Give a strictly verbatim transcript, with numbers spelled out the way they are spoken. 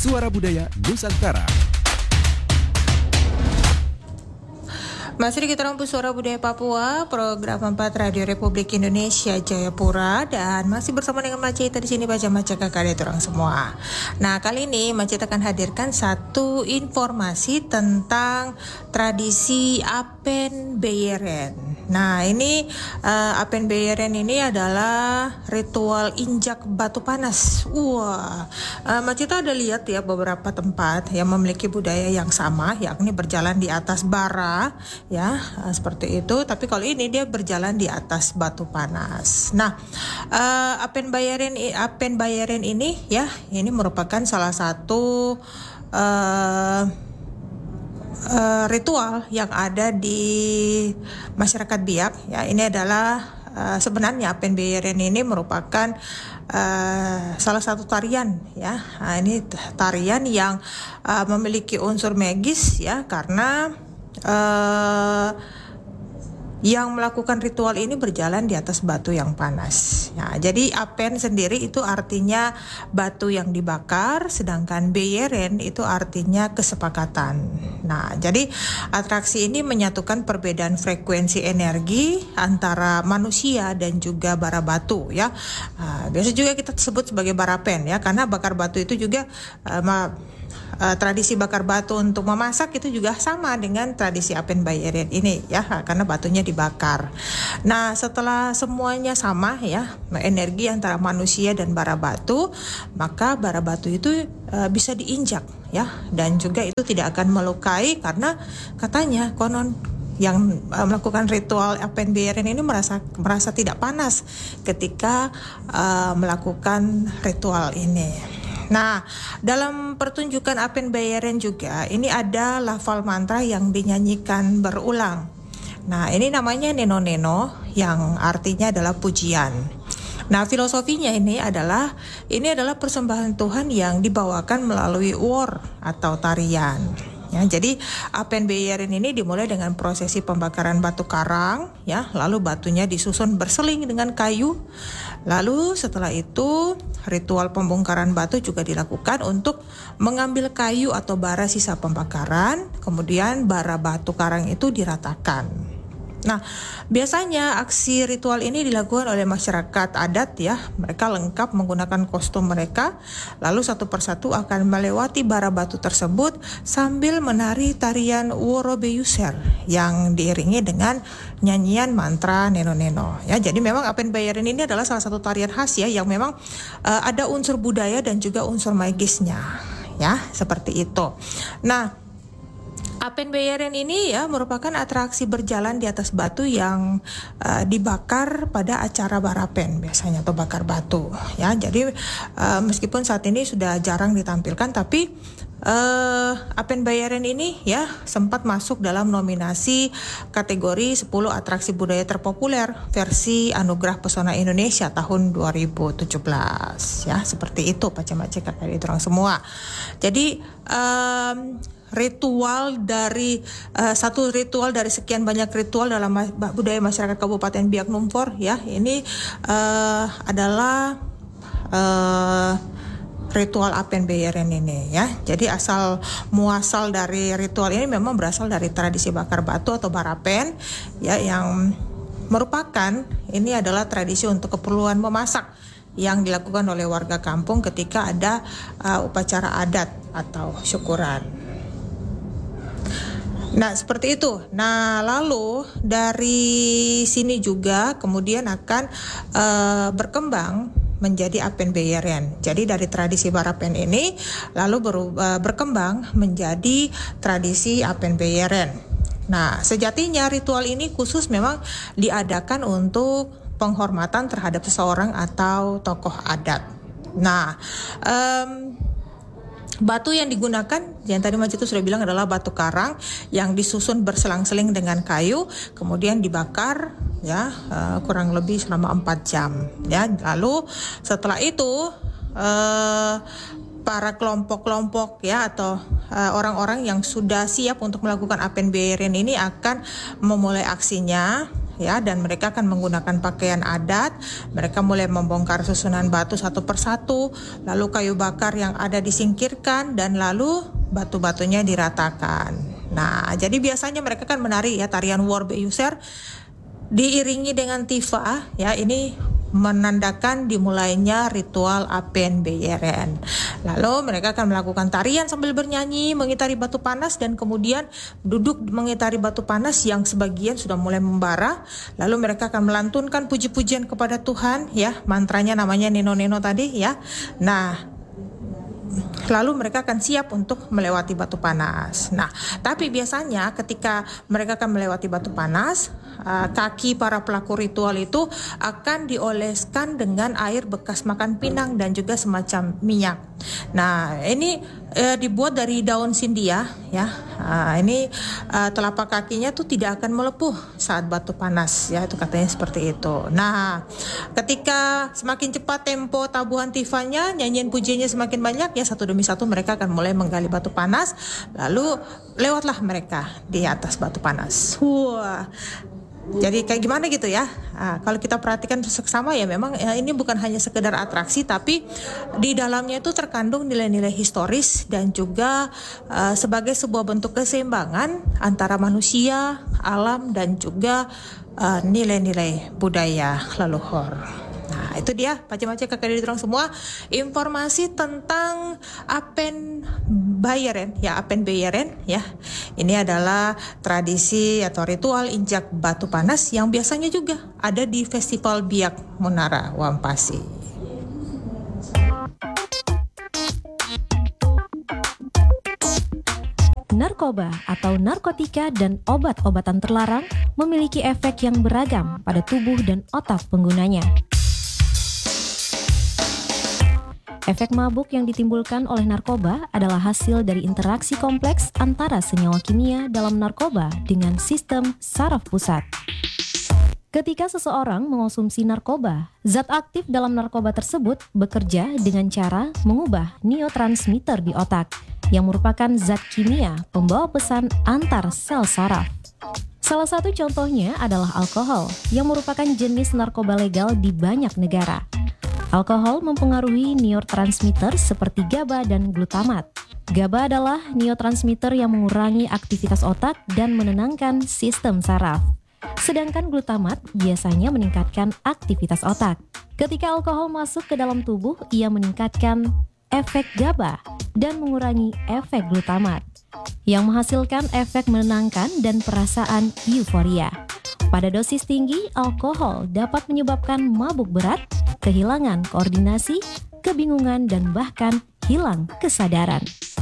Suara Budaya Nusantara. Masih di kita Rampu Suara Budaya Papua, program empat Radio Republik Indonesia Jayapura, dan masih bersama dengan Macita di sini baca maca kakak orang semua. Nah, kali ini Macita akan hadirkan satu informasi tentang tradisi Apen Bayeren. Nah, ini uh, Apen Bayeren ini adalah ritual injak batu panas. Wah, uh, Macita ada lihat ya beberapa tempat yang memiliki budaya yang sama, yakni berjalan di atas bara. Ya, seperti itu. Tapi kalau ini dia berjalan di atas batu panas. Nah, uh, Apen Bayeren, Apen Bayeren ini ya, ini merupakan salah satu uh, uh, ritual yang ada di masyarakat Biak. Ya, ini adalah uh, sebenarnya Apen Bayeren ini merupakan uh, salah satu tarian. Ya, nah, ini tarian yang uh, memiliki unsur magis ya, karena Uh, yang melakukan ritual ini berjalan di atas batu yang panas. Nah, jadi Apen sendiri itu artinya batu yang dibakar, sedangkan Bayeren itu artinya kesepakatan. Nah, jadi atraksi ini menyatukan perbedaan frekuensi energi antara manusia dan juga bara batu ya. Nah, biasa juga kita sebut sebagai barapen ya, karena bakar batu itu juga uh, ma- Uh, tradisi bakar batu untuk memasak itu juga sama dengan tradisi Apen Bayeren ini ya, karena batunya dibakar. Nah, setelah semuanya sama ya, energi antara manusia dan bara batu, maka bara batu itu uh, bisa diinjak ya, dan juga itu tidak akan melukai karena katanya konon yang uh, melakukan ritual Apen Bayeren ini merasa merasa tidak panas ketika uh, melakukan ritual ini. Nah, dalam pertunjukan Apen Bayeren juga ini ada lafal mantra yang dinyanyikan berulang. Nah, ini namanya Neno-Neno yang artinya adalah pujian. Nah, filosofinya ini adalah ini adalah persembahan Tuhan yang dibawakan melalui war atau tarian. Ya, jadi Apen Bayeren ini dimulai dengan prosesi pembakaran batu karang ya, lalu batunya disusun berseling dengan kayu. Lalu setelah itu ritual pembongkaran batu juga dilakukan untuk mengambil kayu atau bara sisa pembakaran, kemudian bara batu karang itu diratakan. Nah, biasanya aksi ritual ini dilakukan oleh masyarakat adat ya. Mereka lengkap menggunakan kostum mereka, lalu satu persatu akan melewati bara batu tersebut sambil menari tarian Worobeyuser yang diiringi dengan nyanyian mantra Neno-Neno. Ya, jadi memang Apen Bayeren ini adalah salah satu tarian khas ya, yang memang uh, ada unsur budaya dan juga unsur magisnya. Ya, seperti itu. Nah, Apen Bayeren ini ya merupakan atraksi berjalan di atas batu yang uh, dibakar pada acara barapen biasanya, atau bakar batu ya. Jadi uh, meskipun saat ini sudah jarang ditampilkan, tapi uh, Apen Bayeren ini ya sempat masuk dalam nominasi kategori sepuluh atraksi budaya terpopuler versi Anugerah Pesona Indonesia tahun dua ribu tujuh belas ya. Seperti itu paca-paca kakak itu orang semua. Jadi um, ritual dari uh, satu ritual dari sekian banyak ritual dalam ma- budaya masyarakat Kabupaten Biak Numfor ya, ini uh, adalah uh, ritual Apen Bayeren ini ya. Jadi asal muasal dari ritual ini memang berasal dari tradisi bakar batu atau barapen ya, yang merupakan ini adalah tradisi untuk keperluan memasak yang dilakukan oleh warga kampung ketika ada uh, upacara adat atau syukuran. Nah, seperti itu. Nah, lalu dari sini juga kemudian akan uh, berkembang menjadi Apen Bayeren. Jadi dari tradisi barapen ini lalu ber, uh, berkembang menjadi tradisi Apen Bayeren. Nah, sejatinya ritual ini khusus memang diadakan untuk penghormatan terhadap seseorang atau tokoh adat. Nah, um, batu yang digunakan, yang tadi Mas itu sudah bilang, adalah batu karang yang disusun berselang-seling dengan kayu, kemudian dibakar ya uh, kurang lebih selama empat jam ya. Lalu setelah itu uh, para kelompok-kelompok ya atau uh, orang-orang yang sudah siap untuk melakukan Apen Bayeren ini akan memulai aksinya ya, dan mereka akan menggunakan pakaian adat. Mereka mulai membongkar susunan batu satu persatu, lalu kayu bakar yang ada disingkirkan, dan lalu batu-batunya diratakan. Nah, jadi biasanya mereka kan menari ya tarian War Beyuser diiringi dengan tifa, ya, ini menandakan dimulainya ritual Apen Beyeren. Lalu mereka akan melakukan tarian sambil bernyanyi mengitari batu panas, dan kemudian duduk mengitari batu panas yang sebagian sudah mulai membara. Lalu mereka akan melantunkan puji-pujian kepada Tuhan, ya, mantranya namanya Neno-Neno tadi, ya. Nah, lalu mereka akan siap untuk melewati batu panas. Nah, tapi biasanya ketika mereka akan melewati batu panas, kaki para pelaku ritual itu akan dioleskan dengan air bekas makan pinang dan juga semacam minyak. Nah, ini eh, dibuat dari daun sindia, ya. Nah, ini eh, telapak kakinya tuh tidak akan melepuh saat batu panas, ya, itu katanya seperti itu. Nah, ketika semakin cepat tempo tabuhan tifanya, nyanyian pujiannya semakin banyak, ya, satu demi satu mereka akan mulai menggali batu panas, lalu lewatlah mereka di atas batu panas. Wah. Jadi kayak gimana gitu ya? Nah, kalau kita perhatikan seksama, ya memang ya, ini bukan hanya sekedar atraksi, tapi di dalamnya itu terkandung nilai-nilai historis dan juga uh, sebagai sebuah bentuk keseimbangan antara manusia, alam, dan juga uh, nilai-nilai budaya leluhur. Nah, itu dia Pace-Mace kakak dari orang semua informasi tentang Apen Beyeren, ya, Apen Beyeren, ya. Ini adalah tradisi atau ritual injak batu panas yang biasanya juga ada di Festival Biak Munara Wampasi. Narkoba atau narkotika dan obat-obatan terlarang memiliki efek yang beragam pada tubuh dan otak penggunanya. Efek mabuk yang ditimbulkan oleh narkoba adalah hasil dari interaksi kompleks antara senyawa kimia dalam narkoba dengan sistem saraf pusat. Ketika seseorang mengonsumsi narkoba, zat aktif dalam narkoba tersebut bekerja dengan cara mengubah neurotransmitter di otak, yang merupakan zat kimia pembawa pesan antar sel saraf. Salah satu contohnya adalah alkohol, yang merupakan jenis narkoba legal di banyak negara. Alkohol mempengaruhi neurotransmitter seperti GABA dan glutamat. GABA adalah neurotransmitter yang mengurangi aktivitas otak dan menenangkan sistem saraf. Sedangkan glutamat biasanya meningkatkan aktivitas otak. Ketika alkohol masuk ke dalam tubuh, ia meningkatkan efek GABA dan mengurangi efek glutamat, yang menghasilkan efek menenangkan dan perasaan euforia. Pada dosis tinggi, alkohol dapat menyebabkan mabuk berat, kehilangan koordinasi, kebingungan, dan bahkan hilang kesadaran.